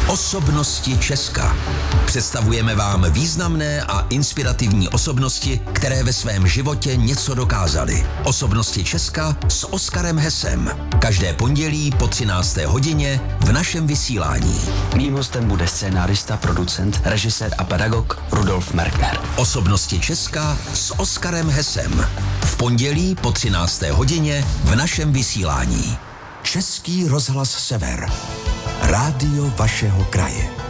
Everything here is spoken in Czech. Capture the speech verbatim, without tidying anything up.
Osobnosti Česka. Představujeme vám významné a inspirativní osobnosti, které ve svém životě něco dokázaly. Osobnosti Česka s Oskarem Hesem. Každé pondělí po třinácté hodině v našem vysílání. Mým hostem bude scénárista, producent, režisér a pedagog Rudolf Merkner. Osobnosti Česka s Oskarem Hesem. V pondělí po třinácté hodině v našem vysílání. Český rozhlas Sever. Rádio vašeho kraje.